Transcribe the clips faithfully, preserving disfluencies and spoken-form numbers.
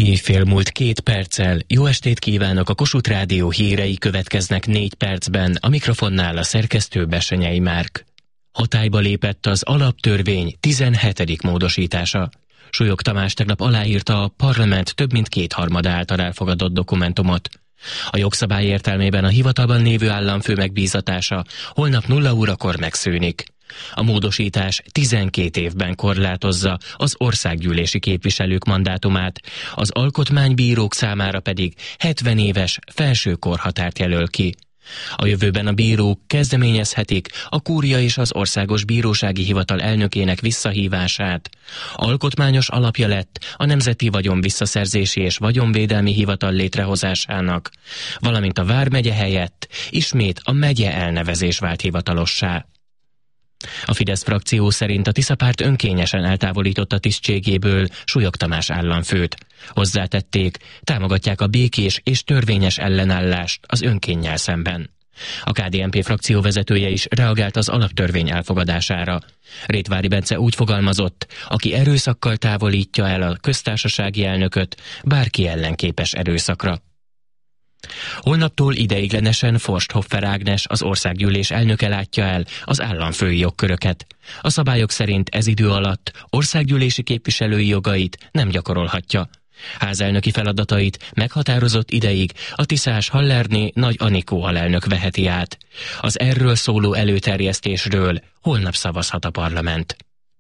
Éjfél múlt két perccel. Jó estét kívánok, a Kossuth Rádió hírei következnek négy percben, a mikrofonnál a szerkesztő Bessenyei Márk. Hatályba lépett az alaptörvény tizenhetedik módosítása. Súlyog Tamás tegnap aláírta a parlament több mint kétharmada által elfogadott dokumentumot. A jogszabály értelmében a hivatalban lévő államfő megbízatása holnap nulla órakor megszűnik. A módosítás tizenkét évben korlátozza az országgyűlési képviselők mandátumát, az alkotmánybírók számára pedig hetven éves felső korhatárt jelöl ki. A jövőben a bírók kezdeményezhetik a kúria és az Országos Bírósági Hivatal elnökének visszahívását. Alkotmányos alapja lett a Nemzeti Vagyon Visszaszerzési és Vagyonvédelmi Hivatal létrehozásának, valamint a vármegye helyett ismét a megye elnevezés vált hivatalossá. A Fidesz frakció szerint a Tisza-párt önkényesen eltávolította tisztségéből Súlyog Tamás államfőt. Hozzátették, támogatják a békés és törvényes ellenállást az önkénnyel szemben. A ká dé en pé frakció vezetője is reagált az alaptörvény elfogadására. Rétvári Bence úgy fogalmazott, aki erőszakkal távolítja el a köztársasági elnököt, bárki ellen képes erőszakra. Holnaptól ideiglenesen Forsthoffer Ágnes, az országgyűlés elnöke látja el az államfői jogköröket. A szabályok szerint ez idő alatt országgyűlési képviselői jogait nem gyakorolhatja. Házelnöki feladatait meghatározott ideig a tiszás Hallerné Nagy Anikó alelnök veheti át. Az erről szóló előterjesztésről holnap szavazhat a parlament.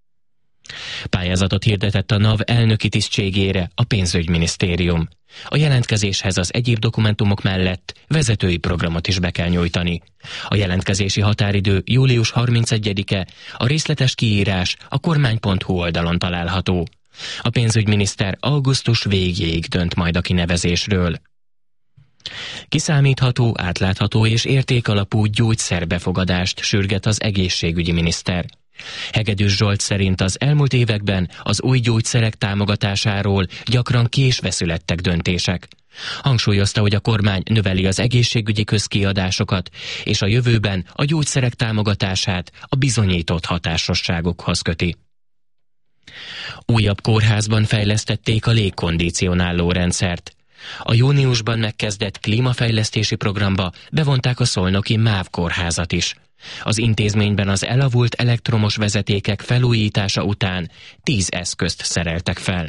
Pályázatot hirdetett a NAV elnöki tisztségére a pénzügyminisztérium. A jelentkezéshez az egyéb dokumentumok mellett vezetői programot is be kell nyújtani. A jelentkezési határidő július harmincegyedike, a részletes kiírás a kormány pont hu oldalon található. A pénzügyminiszter augusztus végéig dönt majd a kinevezésről. Kiszámítható, átlátható és értékalapú gyógyszerbefogadást sürget az egészségügyi miniszter. Hegedűs Zsolt szerint az elmúlt években az új gyógyszerek támogatásáról gyakran késve születtek döntések. Hangsúlyozta, hogy a kormány növeli az egészségügyi közkiadásokat, és a jövőben a gyógyszerek támogatását a bizonyított hatásosságokhoz köti. Újabb kórházban fejlesztették a légkondicionáló rendszert. A júniusban megkezdett klímafejlesztési programba bevonták a szolnoki MÁV kórházat is. Az intézményben az elavult elektromos vezetékek felújítása után tíz eszközt szereltek fel.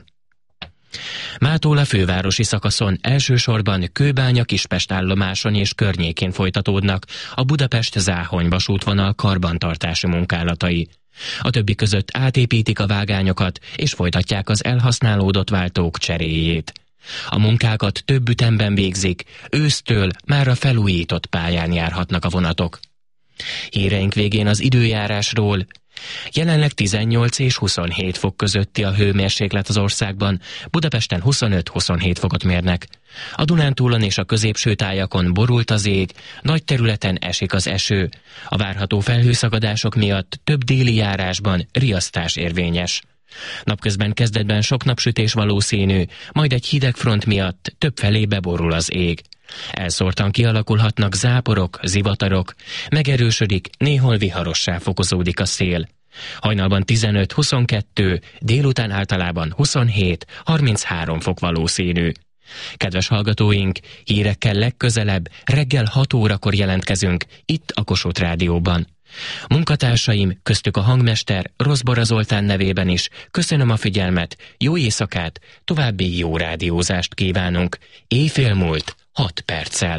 Mától a fővárosi szakaszon elsősorban Kőbánya-Kispest állomáson és környékén folytatódnak a Budapest-Záhony vasútvonal karbantartási munkálatai. A többi között átépítik a vágányokat és folytatják az elhasználódott váltók cseréjét. A munkákat több ütemben végzik, ősztől már a felújított pályán járhatnak a vonatok. Híreink végén az időjárásról. Jelenleg tizennyolc és huszonhét fok közötti a hőmérséklet az országban, Budapesten huszonöt-huszonhét fokot mérnek. A Dunántúlon és a középső tájakon borult az ég, nagy területen esik az eső. A várható felhőszakadások miatt több déli járásban riasztás érvényes. Napközben kezdetben sok napsütés valószínű, majd egy hideg front miatt többfelé beborul az ég. Elszórtan kialakulhatnak záporok, zivatarok, megerősödik, néhol viharossá fokozódik a szél. Hajnalban tizenöt-huszonkettő, délután általában huszonhét-harminchárom fok valószínű. Kedves hallgatóink, hírekkel legközelebb reggel hat órakor jelentkezünk itt a Kossuth Rádióban. Munkatársaim, köztük a hangmester Rozbora Zoltán nevében is köszönöm a figyelmet, jó éjszakát, további jó rádiózást kívánunk. Éjfél múlt hat perccel.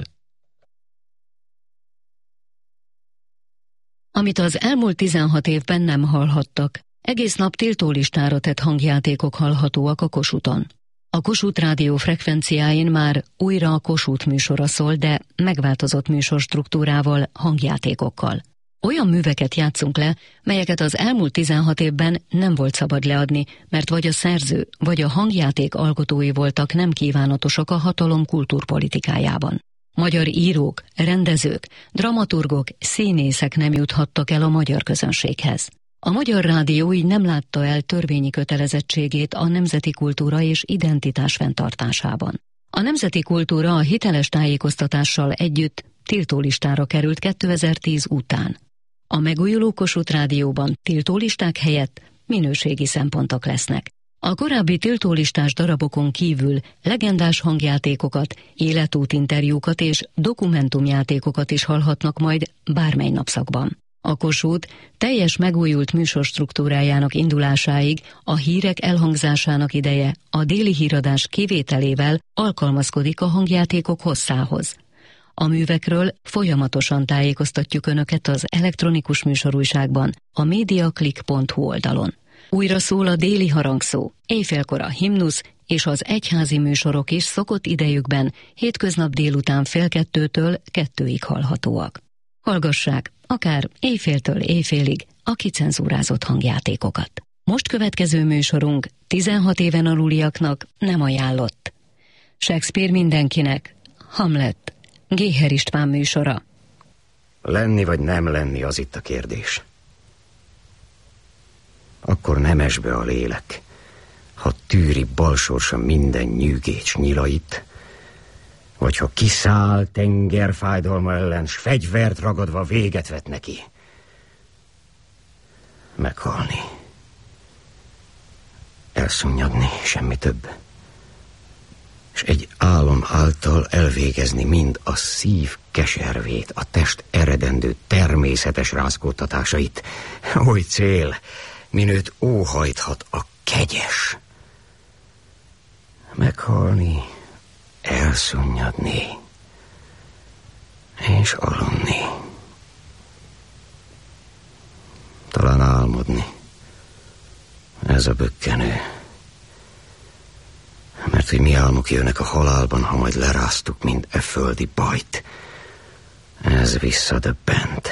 Amit az elmúlt tizenhat évben nem hallhattak, egész nap tiltólistára tett hangjátékok hallhatóak a Kossuthon. A Kossuth Rádió frekvenciáin már újra a Kossuth műsora szól, de megváltozott műsorstruktúrával, hangjátékokkal. Olyan műveket játszunk le, melyeket az elmúlt tizenhat évben nem volt szabad leadni, mert vagy a szerző, vagy a hangjáték alkotói voltak nem kívánatosak a hatalom kultúrpolitikájában. Magyar írók, rendezők, dramaturgok, színészek nem juthattak el a magyar közönséghez. A Magyar Rádió így nem látta el törvényi kötelezettségét a nemzeti kultúra és identitás fenntartásában. A nemzeti kultúra a hiteles tájékoztatással együtt tiltólistára került kétezer-tíz után. A megújuló Kossuth Rádióban tiltólisták helyett minőségi szempontok lesznek. A korábbi tiltólistás darabokon kívül legendás hangjátékokat, életútinterjúkat és dokumentumjátékokat is hallhatnak majd bármely napszakban. A Kossuth teljes megújult műsorstruktúrájának indulásáig a hírek elhangzásának ideje a déli híradás kivételével alkalmazkodik a hangjátékok hosszához. A művekről folyamatosan tájékoztatjuk Önöket az elektronikus műsorújságban, a mediaclick pont hu oldalon. Újra szól a déli harangszó, éjfélkor a himnusz és az egyházi műsorok is szokott idejükben hétköznap délután fél kettőtől kettőig hallhatóak. Hallgassák, akár éjféltől éjfélig a kicenzúrázott hangjátékokat. Most következő műsorunk tizenhat éven aluliaknak nem ajánlott. Shakespeare mindenkinek, Hamlet, Géher István műsora. Lenni vagy nem lenni, az itt a kérdés. Akkor nem es be a lélek, ha tűri balsorsa minden nyűgécs nyilait, vagy ha kiszáll tenger fájdalma ellen, s fegyvert ragadva véget vet neki. Meghalni. Elszunnyadni, semmi több. És egy álom által elvégezni mind a szív keservét, a test eredendő természetes rázkódtatásait. Oly cél, min őt óhajthat a kegyes. Meghalni, elszunnyadni és aludni. Talán álmodni. Ez a bökkenő. Mert hogy mi álmok jönnek a halálban, ha majd leráztuk mind e földi bajt. Ez visszadöbbent.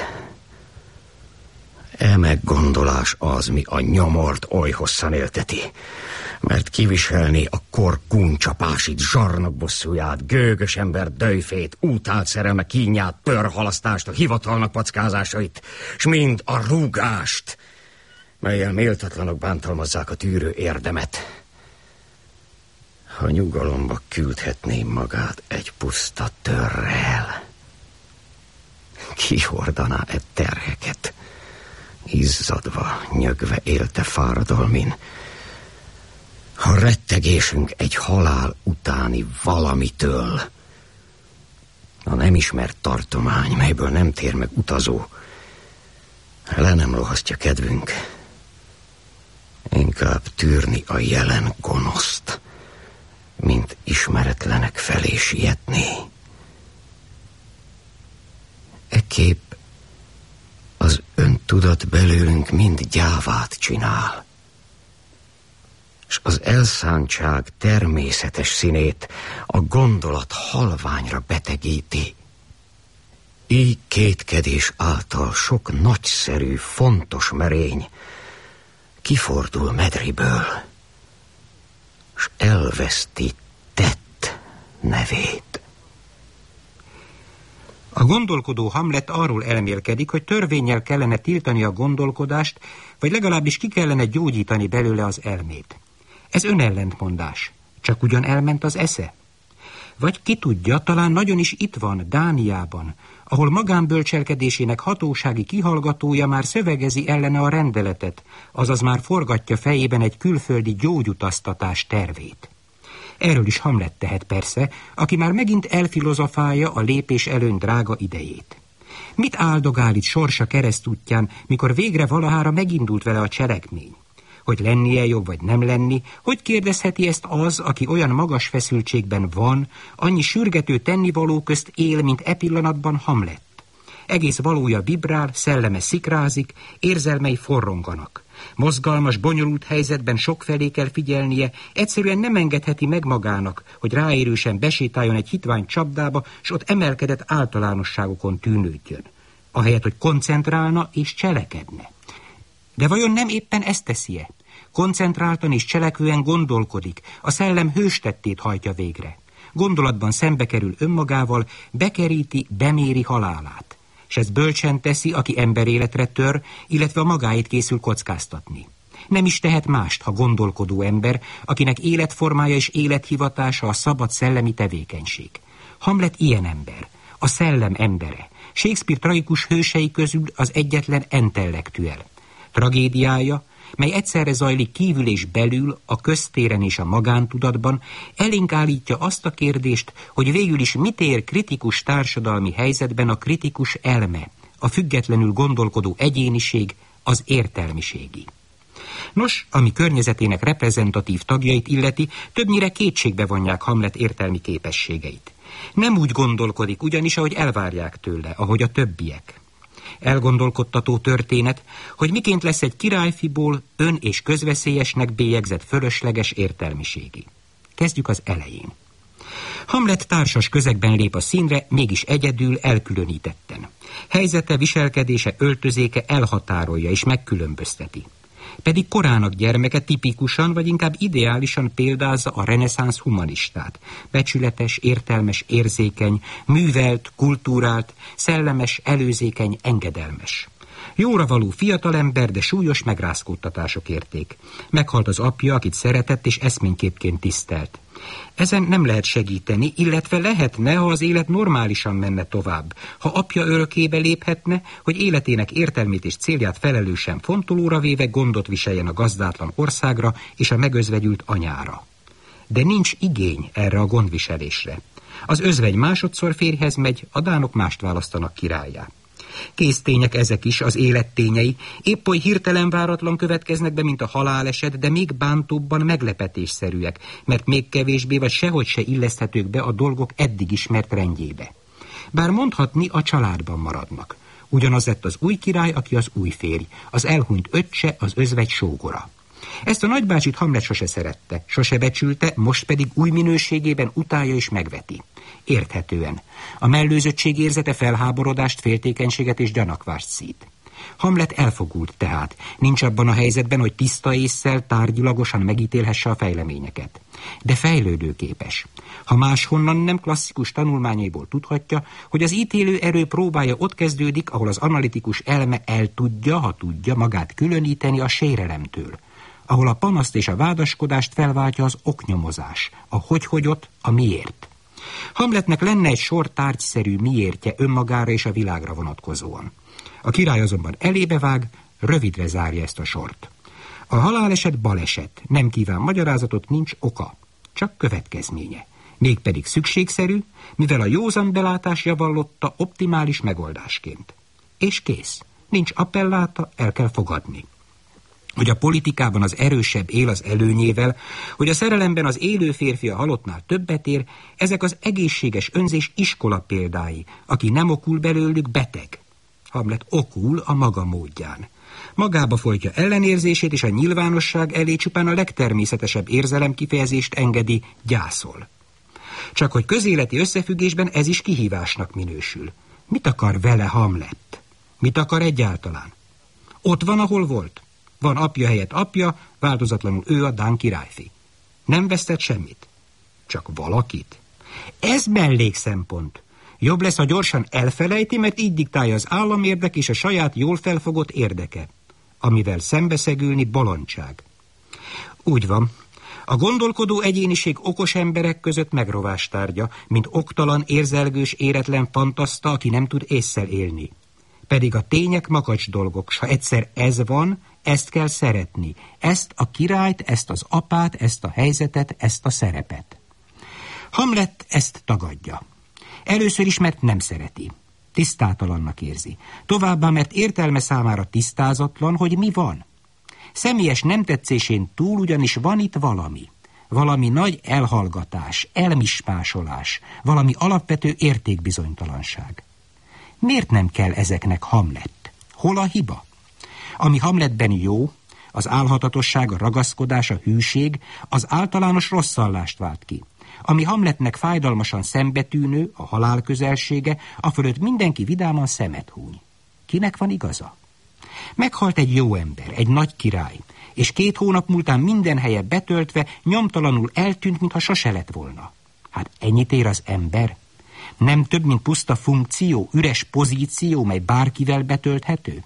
E meggondolás az, mi a nyomort oly hosszan élteti. Mert kiviselni a kor gúnycsapásit, zsarnok bosszúját, gőgös ember döjfét, útált szerelme kínját, pörhalasztást, a hivatalnak packázásait, s mind a rúgást, mellyel méltatlanok bántalmazzák a tűrő érdemet. Ha nyugalomba küldhetné magát egy puszta törrel, ki hordaná e terheket? Izzadva, nyögve élte fáradalmin. Ha rettegésünk egy halál utáni valamitől, a nem ismert tartomány, melyből nem tér meg utazó, le nem lohasztja kedvünk, inkább tűrni a jelen gonoszt, mint ismeretlenek felé sietni. E kép az öntudat belőlünk mind gyávát csinál, s az elszántság természetes színét a gondolat halványra betegíti. Így kétkedés által sok nagyszerű, fontos merény kifordul medriből, s elveszti tett nevét. A gondolkodó Hamlet arról elmélkedik, hogy törvénnyel kellene tiltani a gondolkodást, vagy legalábbis ki kellene gyógyítani belőle az elmét. Ez önellentmondás. Csak ugyan elment az esze? Vagy ki tudja, talán nagyon is itt van, Dániában, ahol magánbölcselkedésének hatósági kihallgatója már szövegezi ellene a rendeletet, azaz már forgatja fejében egy külföldi gyógyutaztatás tervét. Erről is Hamlet tehet persze, aki már megint elfilozofálja a lépés előny drága idejét. Mit áldogál itt sorsa keresztútján, mikor végre valahára megindult vele a cselekmény? Hogy lennie jobb vagy nem lenni, hogy kérdezheti ezt az, aki olyan magas feszültségben van, annyi sürgető tennivaló közt él, mint e pillanatban Hamlet. Egész valója vibrál, szelleme szikrázik, érzelmei forronganak. Mozgalmas, bonyolult helyzetben sokfelé kell figyelnie, egyszerűen nem engedheti meg magának, hogy ráérősen besétáljon egy hitvány csapdába, s ott emelkedett általánosságokon tűnődjön. Ahelyett, hogy koncentrálna és cselekedne. De vajon nem éppen ezt teszi-e? Koncentráltan és cselekvően gondolkodik, a szellem hőstettét hajtja végre. Gondolatban szembe kerül önmagával, bekeríti, beméri halálát. S ez bölcsen teszi, aki emberéletre tör, illetve a magáit készül kockáztatni. Nem is tehet mást, ha gondolkodó ember, akinek életformája és élethivatása a szabad szellemi tevékenység. Hamlet ilyen ember, a szellem embere. Shakespeare tragikus hősei közül az egyetlen intellektuel. Tragédiája, mely egyszerre zajlik kívül és belül, a köztéren és a magántudatban, elénk állítja azt a kérdést, hogy végül is mit ér kritikus társadalmi helyzetben a kritikus elme, a függetlenül gondolkodó egyéniség, az értelmiségi. Nos, ami környezetének reprezentatív tagjait illeti, többnyire kétségbe vonják Hamlet értelmi képességeit. Nem úgy gondolkodik ugyanis, ahogy elvárják tőle, ahogy a többiek. Elgondolkodtató történet, hogy miként lesz egy királyfiból ön- és közveszélyesnek bélyegzett fölösleges értelmiségi. Kezdjük az elején. Hamlet társas közegben lép a színre, mégis egyedül, elkülönítetten. Helyzete, viselkedése, öltözéke elhatárolja és megkülönbözteti. Pedig korának gyermeke tipikusan, vagy inkább ideálisan példázza a reneszánsz humanistát. Becsületes, értelmes, érzékeny, művelt, kultúrált, szellemes, előzékeny, engedelmes. Jóra való fiatalember, de súlyos megrázkódtatások érték. Meghalt az apja, akit szeretett és eszményképként tisztelt. Ezen nem lehet segíteni, illetve lehetne, ha az élet normálisan menne tovább. Ha apja örökébe léphetne, hogy életének értelmét és célját felelősen fontolóra véve gondot viseljen a gazdátlan országra és a megözvegyült anyára. De nincs igény erre a gondviselésre. Az özvegy másodszor férjhez megy, a dánok mást választanak királlyá. Késztények ezek is, az élettényei, épp oly hirtelen váratlan következnek be, mint a haláleset, de még bántóbban meglepetésszerűek, mert még kevésbé vagy sehogy se illeszthetők be a dolgok eddig ismert rendjébe. Bár mondhatni, a családban maradnak. Ugyanaz lett az új király, aki az új férj, az elhunyt öccse, az özvegy sógora. Ezt a nagybácsit Hamlet sose szerette, sose becsülte, most pedig új minőségében utálja és megveti. Érthetően. A mellőzöttség érzete felháborodást, féltékenységet és gyanakvást szít. Hamlet elfogult tehát, nincs abban a helyzetben, hogy tiszta ésszel, tárgyilagosan megítélhesse a fejleményeket. De fejlődőképes. Ha máshonnan nem klasszikus tanulmányaiból tudhatja, hogy az ítélő erő próbája ott kezdődik, ahol az analitikus elme el tudja, ha tudja, magát különíteni a sérelemtől, ahol a panaszt és a vádaskodást felváltja az oknyomozás, a hogy-hogyot, a miért. Hamletnek lenne egy sor tárgyszerű miértje önmagára és a világra vonatkozóan. A király azonban elébe vág, rövidre zárja ezt a sort. A haláleset baleset, nem kíván magyarázatot, nincs oka, csak következménye. Mégpedig szükségszerű, mivel a józan belátás javallotta optimális megoldásként. És kész, nincs appelláta, el kell fogadni. Hogy a politikában az erősebb él az előnyével, hogy a szerelemben az élő férfi a halottnál többet ér, ezek az egészséges önzés iskola példái. Aki nem okul belőlük, beteg. Hamlet okul a maga módján. Magába folytja ellenérzését, és a nyilvánosság elé csupán a legtermészetesebb érzelemkifejezést engedi, gyászol. Csak hogy közéleti összefüggésben ez is kihívásnak minősül. Mit akar vele Hamlet? Mit akar egyáltalán? Ott van, ahol volt. Van apja helyett apja, változatlanul ő a dán királyfi. Nem vesztett semmit. Csak valakit. Ez mellékszempont. Jobb lesz, ha gyorsan elfelejti, mert így diktálja az államérdek és a saját jól felfogott érdeke, amivel szembeszegülni bolondság. Úgy van. A gondolkodó egyéniség okos emberek között megrovástárgya, mint oktalan, érzelgős, éretlen fantaszta, aki nem tud ésszel élni. Pedig a tények makacs dolgok, s ha egyszer ez van, ezt kell szeretni. Ezt a királyt, ezt az apát, ezt a helyzetet, ezt a szerepet. Hamlet ezt tagadja. Először is, mert nem szereti. Tisztátalannak érzi. Továbbá, mert értelme számára tisztázatlan, hogy mi van. Személyes nem tetszésén túl ugyanis van itt valami. Valami nagy elhallgatás, elmispásolás, valami alapvető értékbizonytalanság. Miért nem kell ezeknek Hamlet? Hol a hiba? Ami Hamletben jó, az álhatatosság, a ragaszkodás, a hűség, az általános rosszallást vált ki. Ami Hamletnek fájdalmasan szembetűnő, a halál közelsége, afölött mindenki vidáman szemet húny. Kinek van igaza? Meghalt egy jó ember, egy nagy király, és két hónap múltán minden helye betöltve nyomtalanul eltűnt, mintha sose lett volna. Hát ennyit ér az ember? Nem több, mint puszta funkció, üres pozíció, mely bárkivel betölthető?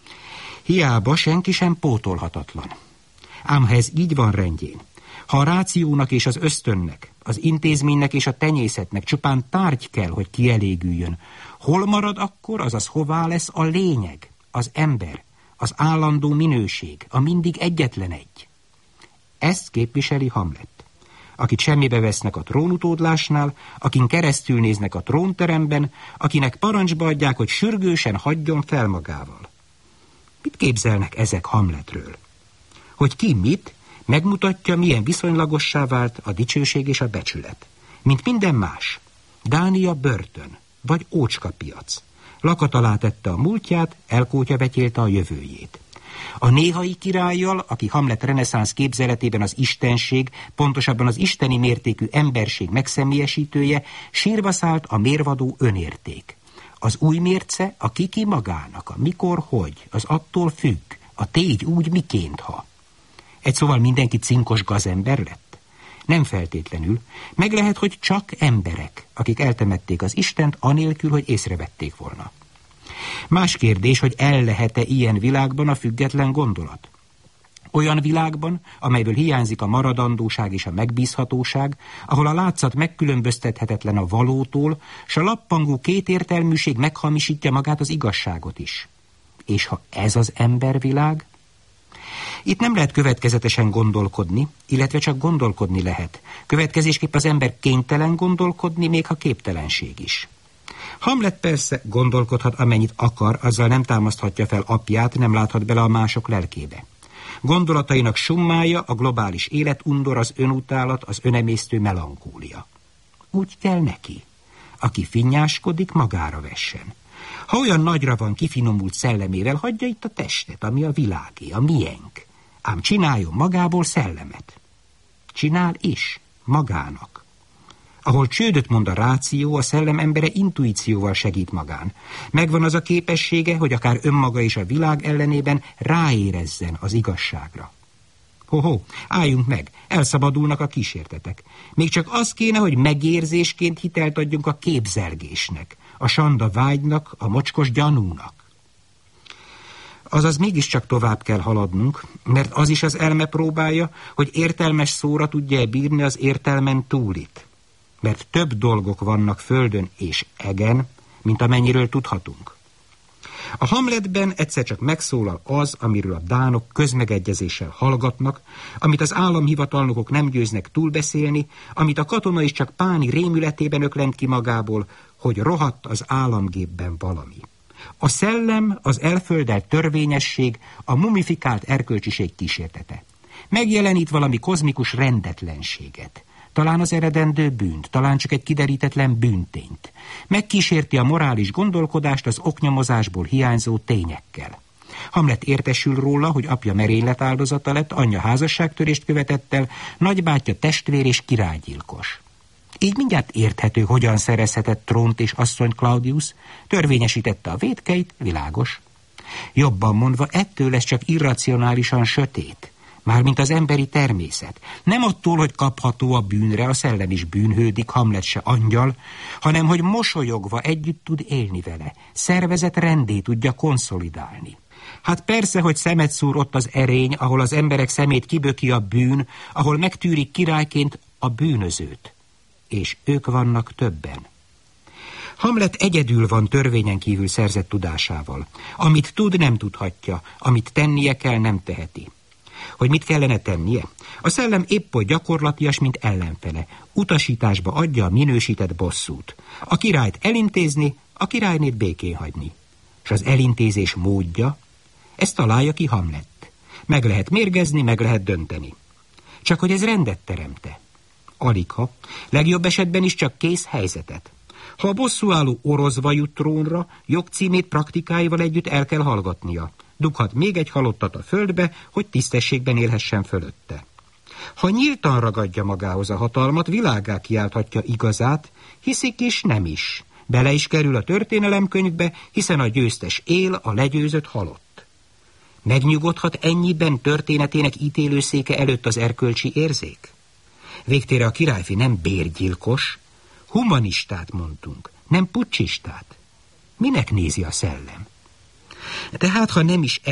Hiába senki sem pótolhatatlan. Ám ha ez így van rendjén, ha a rációnak és az ösztönnek, az intézménynek és a tenyészetnek csupán tárgy kell, hogy kielégüljön, hol marad akkor, azaz hová lesz a lényeg, az ember, az állandó minőség, a mindig egyetlen egy. Ezt képviseli Hamlet, akit semmibe vesznek a trónutódlásnál, akin keresztül néznek a trónteremben, akinek parancsba adják, hogy sürgősen hagyjon fel magával. Mit képzelnek ezek Hamletről? Hogy ki mit, megmutatja, milyen viszonylagossá vált a dicsőség és a becsület. Mint minden más. Dánia börtön, vagy ócskapiac. Lakat alá tette a múltját, elkótya vetyélte a jövőjét. A néhai királlyal, aki Hamlet reneszánsz képzeletében az istenség, pontosabban az isteni mértékű emberség megszemélyesítője, sírva szállt a mérvadó önérték. Az új mérce a kiki magának, a mikor, hogy, az attól függ, a tégy úgy miként, ha. Egy szóval mindenki cinkos gazember lett? Nem feltétlenül. Meg lehet, hogy csak emberek, akik eltemették az Istent anélkül, hogy észrevették volna. Más kérdés, hogy el lehet-e ilyen világban a független gondolat. Olyan világban, amelyből hiányzik a maradandóság és a megbízhatóság, ahol a látszat megkülönböztethetetlen a valótól, s a lappangó kétértelműség meghamisítja magát az igazságot is. És ha ez az embervilág? Itt nem lehet következetesen gondolkodni, illetve csak gondolkodni lehet. Következésképp az ember kénytelen gondolkodni, még ha képtelenség is. Hamlet persze gondolkodhat, amennyit akar, azzal nem támaszthatja fel apját, nem láthat bele a mások lelkébe. Gondolatainak summája a globális életundor, az önutálat, az önemésztő melankólia. Úgy kell neki. Aki finnyáskodik, magára vessen. Ha olyan nagyra van kifinomult szellemével, hagyja itt a testet, ami a világé, a miénk. Ám csináljon magából szellemet. Csinál is, magának. Ahol csődöt mond a ráció, a szellem embere intuícióval segít magán. Megvan az a képessége, hogy akár önmaga és a világ ellenében ráérezzen az igazságra. Ho-ho, álljunk meg, elszabadulnak a kísértetek. Még csak az kéne, hogy megérzésként hitelt adjunk a képzelgésnek, a sanda vágynak, a mocskos gyanúnak. Azaz mégiscsak tovább kell haladnunk, mert az is az elme próbálja, hogy értelmes szóra tudja bírni az értelmen túlit. Mert több dolgok vannak földön és egen, mint amennyiről tudhatunk. A Hamletben egyszer csak megszólal az, amiről a dánok közmegegyezéssel hallgatnak, amit az államhivatalnokok nem győznek túlbeszélni, amit a katona is csak páni rémületében öklent ki magából, hogy rohadt az államgépben valami. A szellem, az elföldelt törvényesség, a mumifikált erkölcsiség kísértete. Megjelenít valami kozmikus rendetlenséget. Talán az eredendő bűnt, talán csak egy kiderítetlen bűntényt. Megkísérti a morális gondolkodást az oknyomozásból hiányzó tényekkel. Hamlet értesül róla, hogy apja merénylet áldozata lett, anyja házasságtörést követett el, nagybátyja testvér és királygyilkos. Így mindjárt érthető, hogyan szerezhetett trónt és asszonyt Claudius, törvényesítette a vétkeit, világos. Jobban mondva, ettől lesz csak irracionálisan sötét, mármint az emberi természet. Nem attól, hogy kapható a bűnre, a szellem is bűnhődik, Hamlet se angyal, hanem hogy mosolyogva együtt tud élni vele, szervezet rendé tudja konszolidálni. Hát persze, hogy szemet szúr ott az erény, ahol az emberek szemét kiböki a bűn, ahol megtűrik királyként a bűnözőt. És ők vannak többen. Hamlet egyedül van törvényen kívül szerzett tudásával. Amit tud, nem tudhatja, amit tennie kell, nem teheti. Hogy mit kellene tennie? A szellem épp oly gyakorlatias, mint ellenfele. Utasításba adja a minősített bosszút. A királyt elintézni, a királynét békén hagyni. És az elintézés módja? Ezt találja ki Hamlet. Meg lehet mérgezni, meg lehet dönteni. Csak hogy ez rendet teremte. Aligha, legjobb esetben is csak kész helyzetet. Ha a bosszúálló oroszba jut trónra, jogcímét praktikáival együtt el kell hallgatnia. Dughat még egy halottat a földbe, hogy tisztességben élhessen fölötte. Ha nyíltan ragadja magához a hatalmat, világgá kiálthatja igazát, hiszik is, nem is. Bele is kerül a történelemkönyvbe, hiszen a győztes él, a legyőzött halott. Megnyugodhat ennyiben történetének ítélőszéke előtt az erkölcsi érzék? Végtére a királyfi nem bérgyilkos, humanistát mondtunk, nem puccsistát. Minek nézi a szellem? Tehát, ha nem is ezt,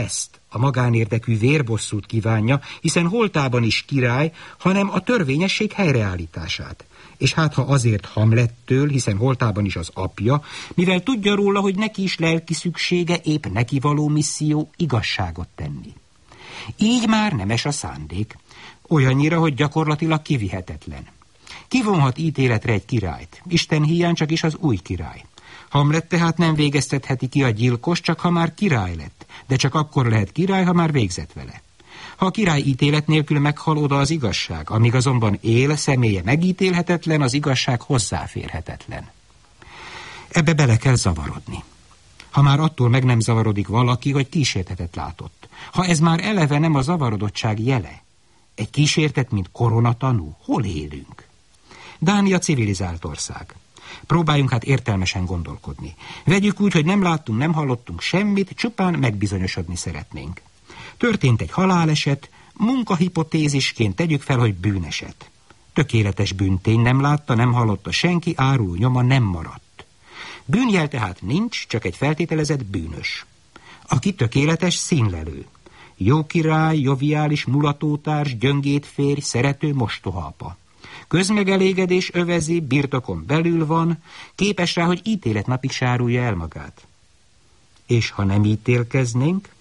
a magánérdekű vérbosszút kívánja, hiszen holtában is király, hanem a törvényesség helyreállítását. És hát ha azért Hamlettől, hiszen holtában is az apja, mivel tudja róla, hogy neki is lelki szüksége, épp neki való misszió igazságot tenni. Így már nemes a szándék, olyannyira, hogy gyakorlatilag kivihetetlen. Kivonhat ítéletre egy királyt, Isten híján csak is az új király. Hamlet tehát nem végeztetheti ki a gyilkos, csak ha már király lett, de csak akkor lehet király, ha már végzett vele. Ha a király ítélet nélkül meghal, oda az igazság, amíg azonban él, személye megítélhetetlen, az igazság hozzáférhetetlen. Ebbe bele kell zavarodni. Ha már attól meg nem zavarodik valaki, hogy kísértetet látott. Ha ez már eleve nem a zavarodottság jele. Egy kísértet, mint koronatanú, hol élünk? Dánia civilizált ország. Próbáljunk hát értelmesen gondolkodni. Vegyük úgy, hogy nem láttunk, nem hallottunk semmit, csupán megbizonyosodni szeretnénk. Történt egy haláleset, munkahipotézisként tegyük fel, hogy bűneset. Tökéletes bűntény, nem látta, nem hallotta senki, áruló nyoma nem maradt. Bűnjel tehát nincs, csak egy feltételezett bűnös. Aki tökéletes színlelő. Jó király, joviális mulatótárs, gyöngét férj, szerető mostohaapa. Közmegelégedés övezi, birtokon belül van, képes rá, hogy ítéletnapig sárulja el magát. És ha nem ítélkeznénk?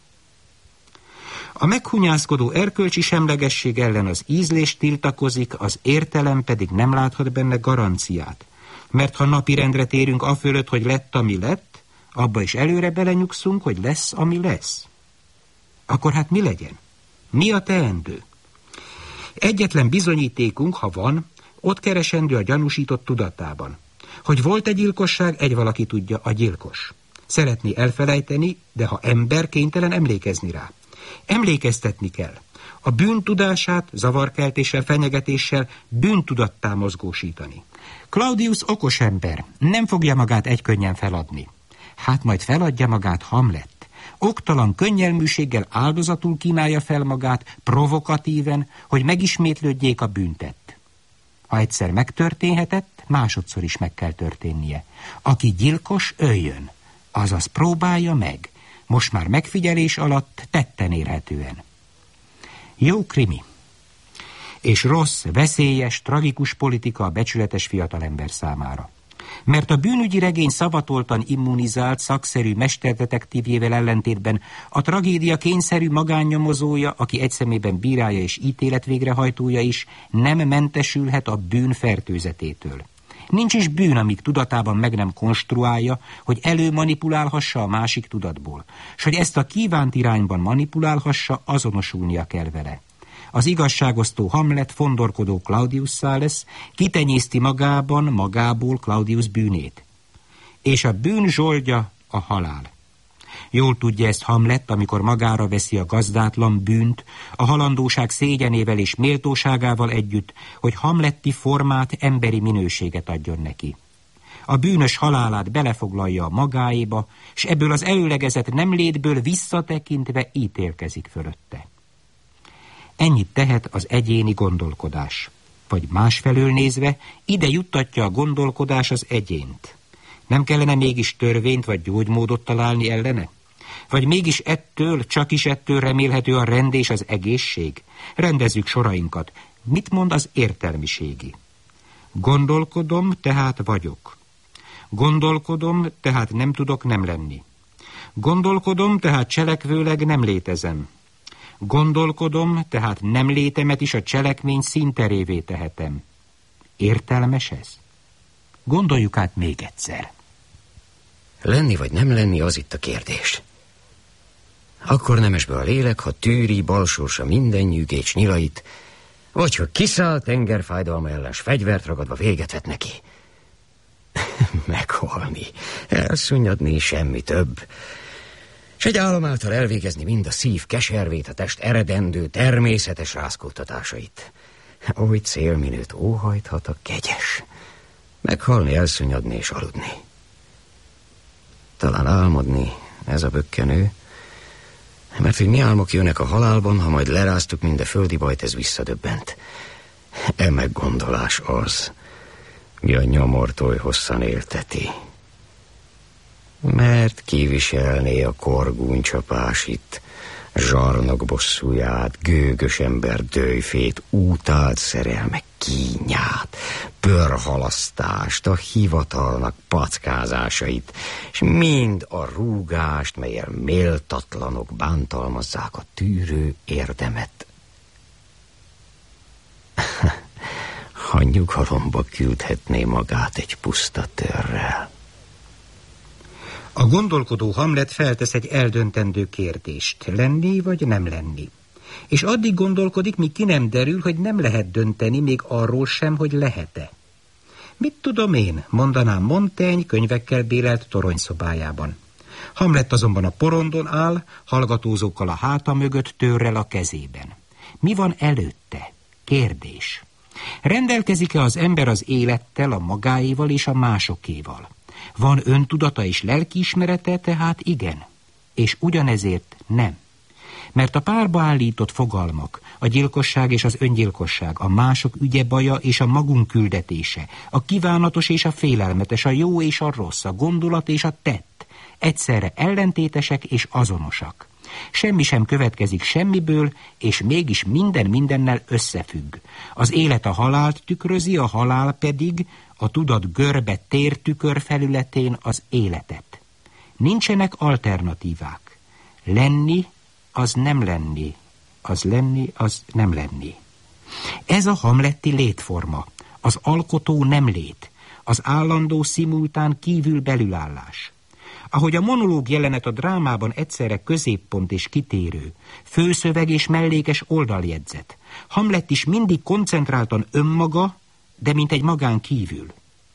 A meghunyászkodó erkölcsi semlegesség ellen az ízlés tiltakozik, az értelem pedig nem láthat benne garanciát. Mert ha napirendre térünk afölött, hogy lett, ami lett, abba is előre belenyugszunk, hogy lesz, ami lesz. Akkor hát mi legyen? Mi a teendő? Egyetlen bizonyítékunk, ha van, ott keresendő a gyanúsított tudatában. Hogy volt egy gyilkosság, egy valaki tudja, a gyilkos. Szeretné elfelejteni, de ha ember, kénytelen emlékezni rá. Emlékeztetni kell. A bűntudását zavarkeltéssel, fenyegetéssel bűntudattá mozgósítani. Claudius okos ember, nem fogja magát egykönnyen feladni. Hát majd feladja magát Hamlet. Oktalan könnyelműséggel áldozatul kínálja fel magát, provokatíven, hogy megismétlődjék a bűntett. Ha egyszer megtörténhetett, másodszor is meg kell történnie. Aki gyilkos, öljön, azaz próbálja meg, most már megfigyelés alatt tetten érhetően. Jó krimi. És rossz, veszélyes, tragikus politika a becsületes fiatalember számára. Mert a bűnügyi regény szavatoltan immunizált, szakszerű mesterdetektívjével ellentétben a tragédia kényszerű magánnyomozója, aki egy szemében bírálja és ítélet végrehajtója is, nem mentesülhet a bűn fertőzetétől. Nincs is bűn, amíg tudatában meg nem konstruálja, hogy előmanipulálhassa a másik tudatból, s hogy ezt a kívánt irányban manipulálhassa, azonosulnia kell vele. Az igazságosztó Hamlet fondorkodó Claudiusszá lesz, kitenyészti magában, magából Claudius bűnét. És a bűn zsoldja a halál. Jól tudja ezt Hamlet, amikor magára veszi a gazdátlan bűnt, a halandóság szégyenével és méltóságával együtt, hogy hamletti formát, emberi minőséget adjon neki. A bűnös halálát belefoglalja a magáéba, s ebből az előlegezett nemlétből visszatekintve ítélkezik fölötte. Ennyit tehet az egyéni gondolkodás. Vagy másfelől nézve, ide juttatja a gondolkodás az egyént. Nem kellene mégis törvényt vagy gyógymódot találni ellene? Vagy mégis ettől, csak is ettől remélhető a rend és az egészség? Rendezzük sorainkat. Mit mond az értelmiségi? Gondolkodom, tehát vagyok. Gondolkodom, tehát nem tudok nem lenni. Gondolkodom, tehát cselekvőleg nem létezem. Gondolkodom, tehát nem létemet is a cselekmény színterévé tehetem. Értelmes ez? Gondoljuk át még egyszer. Lenni vagy nem lenni, az itt a kérdés. Akkor nemesbe a lélek, ha tűri balsorsa minden nyűgécs nyilait, vagy ha kiszáll tengerfájdalma ellen, s fegyvert ragadva véget vet neki. Meghalni, elszunnyadni, semmi több. S egy álom által elvégezni mind a szív keservét, a test eredendő, természetes rázkódtatásait. Oly célminőt óhajthat a kegyes. Meghalni, elszunnyadni és aludni. Talán álmodni, ez a bökkenő. Mert hogy mi álmok jönnek a halálban, ha majd leráztuk mind a földi bajt, ez visszadöbbent. E meggondolás az, mi a nyomort oly hosszan élteti. Mert kiviselné a korgúnycsapás itt, Zsarnok bosszúját, gőgös ember dőjfét, útált szerelmek kínját, pörhalasztást, a hivatalnak packázásait, és mind a rúgást, melyen méltatlanok bántalmazzák a tűrő érdemet. Ha nyugalomba küldhetné magát egy puszta törrel. A gondolkodó Hamlet feltesz egy eldöntendő kérdést, lenni vagy nem lenni. És addig gondolkodik, míg ki nem derül, hogy nem lehet dönteni még arról sem, hogy lehet-e. Mit tudom én, mondanám Montaigne könyvekkel bélelt toronyszobájában. Hamlet azonban a porondon áll, hallgatózókkal a háta mögött, törrel a kezében. Mi van előtte? Kérdés. Rendelkezik-e az ember az élettel, a magáéval és a másokéval? Van öntudata és lelkiismerete, tehát igen. És ugyanezért nem. Mert a párba állított fogalmak, a gyilkosság és az öngyilkosság, a mások ügye baja és a magunk küldetése, a kívánatos és a félelmetes, a jó és a rossz, a gondolat és a tett, egyszerre ellentétesek és azonosak. Semmi sem következik semmiből, és mégis minden mindennel összefügg. Az élet a halált tükrözi, a halál pedig a tudat görbe tértükör felületén az életet. Nincsenek alternatívák. Lenni, az nem lenni. Az lenni, az nem lenni. Ez a hamletti létforma. Az alkotó nem lét. Az állandó szimultán kívül-belülállás. Ahogy a monológ jelenet a drámában egyszerre középpont és kitérő, főszöveg és mellékes oldaljegyzet, Hamlet is mindig koncentráltan önmaga, de mint egy magán kívül.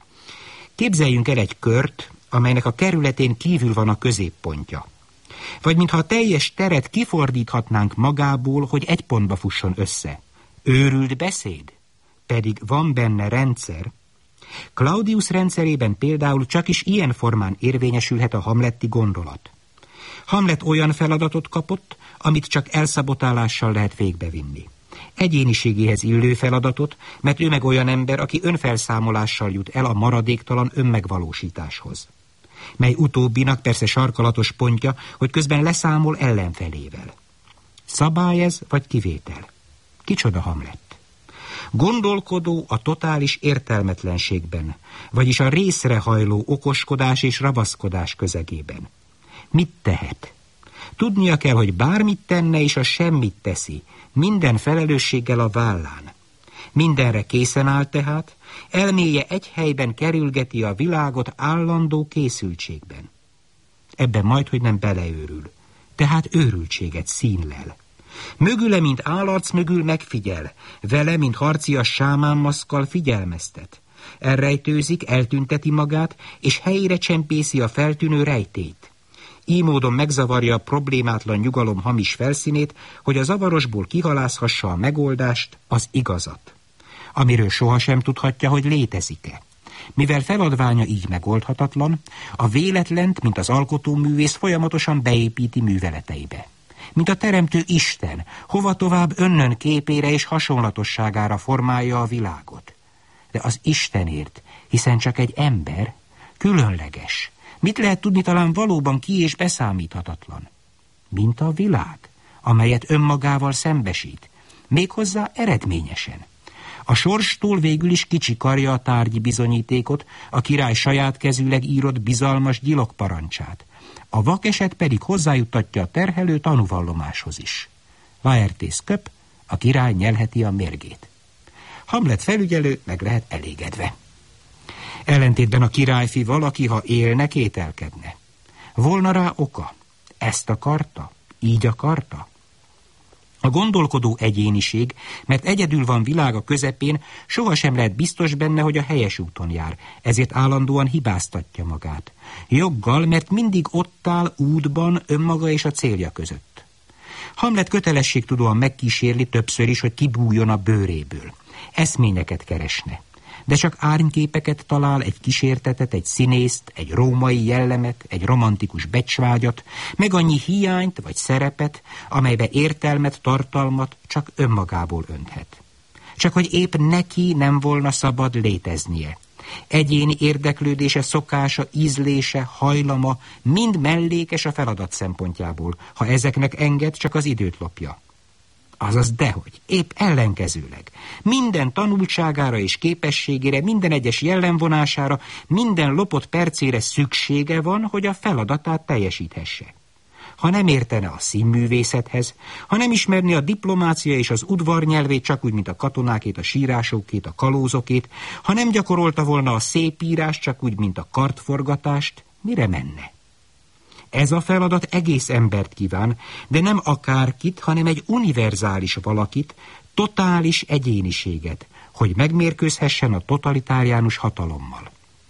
Képzeljünk el egy kört, amelynek a kerületén kívül van a középpontja. Vagy mintha a teljes teret kifordíthatnánk magából, hogy egy pontba fusson össze. Őrült beszéd? Pedig van benne rendszer. Claudius rendszerében például csak is ilyen formán érvényesülhet a hamletti gondolat. Hamlet olyan feladatot kapott, amit csak elszabotálással lehet végbevinni. Egyéniségéhez illő feladatot, mert ő meg olyan ember, aki önfelszámolással jut el a maradéktalan önmegvalósításhoz. Mely utóbbinak persze sarkalatos pontja, hogy közben leszámol ellenfelével. Szabály ez, vagy kivétel? Kicsoda Hamlet? Gondolkodó a totális értelmetlenségben, vagyis a részrehajló okoskodás és ravaszkodás közegében. Mit tehet? Tudnia kell, hogy bármit tenne, és a semmit teszi, minden felelősséggel a vállán. Mindenre készen áll tehát, elméje egy helyben kerülgeti a világot állandó készültségben. Ebben majdhogy nem beleőrül, tehát őrültséget színlel. Mögüle, mint állarc mögül megfigyel, vele, mint harcias sámánmaszkkal figyelmeztet. Elrejtőzik, eltünteti magát, és helyére csempészi a feltűnő rejtélyt. Így módon megzavarja a problémátlan nyugalom hamis felszínét, hogy a zavarosból kihalászhassa a megoldást, az igazat, amiről sohasem tudhatja, hogy létezik-e. Mivel feladványa így megoldhatatlan, a véletlent, mint az alkotóművész folyamatosan beépíti műveleteibe. Mint a teremtő Isten, hova tovább önnön képére és hasonlatosságára formálja a világot. De az Istenért, hiszen csak egy ember, különleges. Mit lehet tudni, talán valóban ki és beszámíthatatlan? Mint a világ, amelyet önmagával szembesít, méghozzá eredményesen. A sorstól végül is kicsikarja a tárgyi bizonyítékot, a király saját kezűleg írott bizalmas gyilokparancsát. A vakeset pedig hozzájuttatja a terhelő tanúvallomáshoz is. Laertes köp, a király nyelheti a mérgét. Hamlet felügyelő meg lehet elégedve. Ellentétben a királyfi valaki, ha élne, kételkedne. Volna rá oka? Ezt akarta? Így akarta? A gondolkodó egyéniség, mert egyedül van világ a közepén, sohasem lehet biztos benne, hogy a helyes úton jár, ezért állandóan hibáztatja magát. Joggal, mert mindig ott áll útban önmaga és a célja között. Hamlet kötelességtudóan megkísérli többször is, hogy kibújjon a bőréből. Eszményeket keresne. De csak árnyképeket talál, egy kísértetet, egy színészt, egy római jellemet, egy romantikus becsvágyat, meg annyi hiányt vagy szerepet, amelybe értelmet, tartalmat csak önmagából önthet. Csak hogy épp neki nem volna szabad léteznie. Egyéni érdeklődése, szokása, ízlése, hajlama mind mellékes a feladat szempontjából, ha ezeknek enged, csak az időt lopja. Azaz dehogy, épp ellenkezőleg. Minden tanultságára és képességére, minden egyes jellemvonására, minden lopott percére szüksége van, hogy a feladatát teljesíthesse. Ha nem értene a színművészethez, ha nem ismerné a diplomácia és az udvar nyelvét csak úgy, mint a katonákét, a sírásokét, a kalózokét, ha nem gyakorolta volna a szépírás csak úgy, mint a kartforgatást, mire menne? Ez a feladat egész embert kíván, de nem akárkit, hanem egy univerzális valakit, totális egyéniséget, hogy megmérkőzhessen a totalitáriánus hatalommal.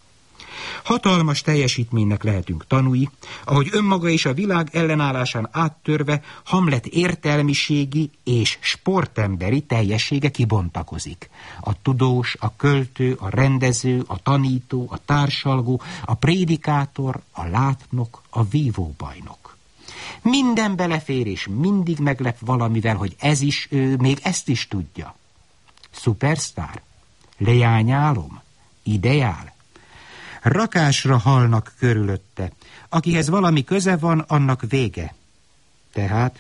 Hatalmas teljesítménynek lehetünk tanúi, ahogy önmaga és a világ ellenállásán áttörve Hamlet értelmiségi és sportemberi teljessége kibontakozik. A tudós, a költő, a rendező, a tanító, a társalgó, a prédikátor, a látnok, a vívóbajnok. Minden belefér és mindig meglep valamivel, hogy ez is ő, még ezt is tudja. Szupersztár? Leányálom? Ideál? Rakásra halnak körülötte. Akihez valami köze van, annak vége. Tehát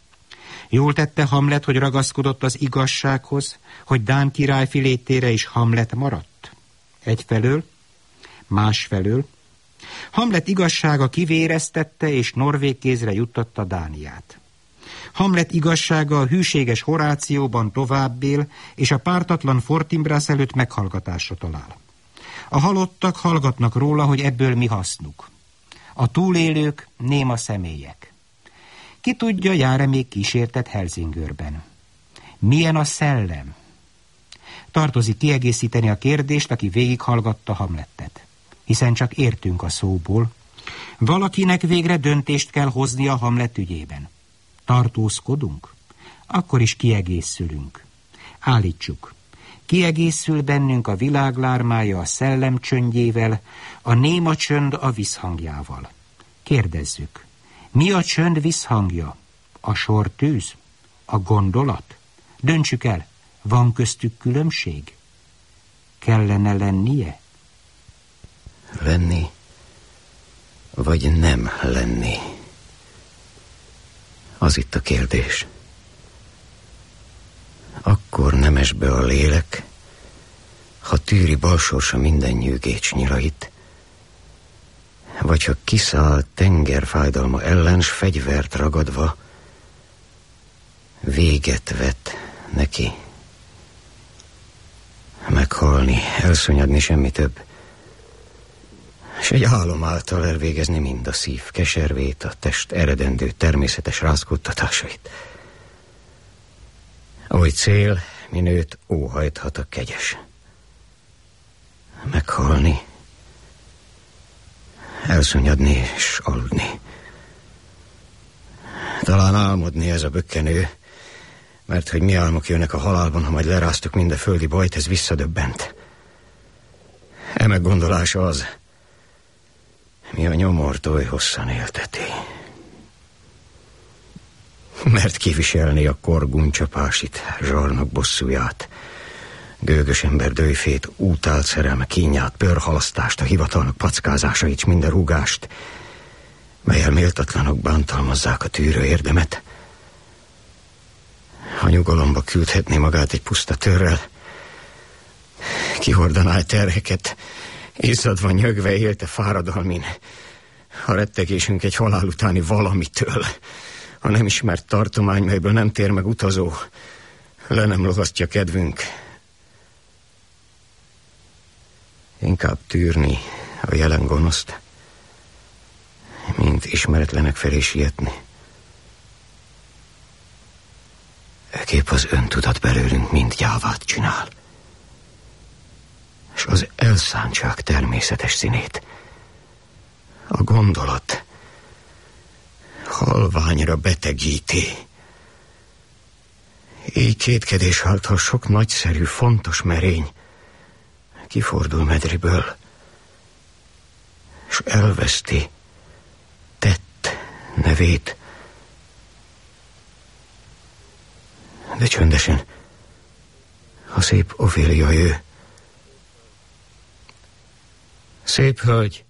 jól tette Hamlet, hogy ragaszkodott az igazsághoz, hogy Dán király filétére is Hamlet maradt. Egyfelől, másfelől Hamlet igazsága kivéreztette és norvég kézre juttatta Dániát. Hamlet igazsága a hűséges Horációban tovább él, és a pártatlan Fortinbras előtt meghallgatásra talál. A halottak hallgatnak róla, hogy ebből mi hasznuk. A túlélők néma személyek. Ki tudja, jár-e még kísértet Helsingörben? Milyen a szellem? Tartozik kiegészíteni a kérdést, aki végighallgatta Hamletet. Hiszen csak értünk a szóból. Valakinek végre döntést kell hozni a Hamlet ügyében. Tartózkodunk? Akkor is kiegészülünk. Állítsuk. Kiegészül bennünk a világlármája a szellem csöndjével, a néma csönd a visszhangjával. Kérdezzük, mi a csönd visszhangja? A sortűz? A gondolat? Döntsük el, van köztük különbség? Kellene lennie? Lenni, vagy nem lenni? Az itt a kérdés. Akkor nemes be a lélek, ha tűri balsorsa minden nyűgécs nyilait, vagy ha kiszáll tengerfájdalma ellen, s fegyvert ragadva véget vet neki. Meghalni, elszonyadni, semmi több, s egy álom által elvégezni mind a szív keservét, a test eredendő természetes rázkódtatásait. Oly cél, minőt óhajthat a kegyes. Meghalni, elszonyadni és aludni. Talán álmodni ez a bökkenő, mert hogy mi álmok jönnek a halálban, ha majd leráztuk mind a földi bajt, ez visszadöbbent. E meggondolása az, mi a nyomort oly hosszan élteti. Mert kiviselni a korguncsapásit, zsarnok bosszúját, gőgös ember dőjfét, útált szerelme kínját, pörhalasztást, a hivatalnak packázásait, s minden rúgást, melyel méltatlanok bántalmazzák a tűrő érdemet. A nyugalomba küldhetné magát egy puszta törrel, kihordaná terheket, izzadva, nyögve élte fáradalmin, a rettegésünk egy halál utáni valamitől, a nem ismert tartomány, melyből nem tér meg utazó, le nem lovasztja kedvünk. Inkább tűrni a jelen gonoszt, mint ismeretlenek felé sietni. Ekképp az öntudat belőlünk mind gyávát csinál, s az elszántság természetes színét, a gondolat halványra betegíti. Így kétkedés által sok nagyszerű, fontos merény kifordul medriből, s elveszti tett nevét. De csöndesen, a szép Ofélia ő, Szép hölgy,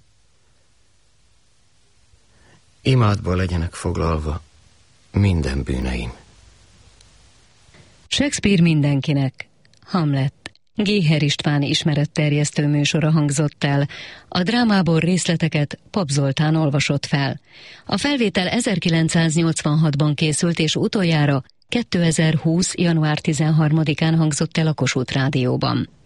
imádba legyenek foglalva minden bűneim. Shakespeare mindenkinek. Hamlet. Géher István ismeretterjesztő műsora hangzott el. A drámából részleteket Pap Zoltán olvasott fel. A felvétel ezerkilencszáznyolcvanhatban készült, és utoljára kétezer-húsz. január tizenharmadikán hangzott el a Kossuth Rádióban.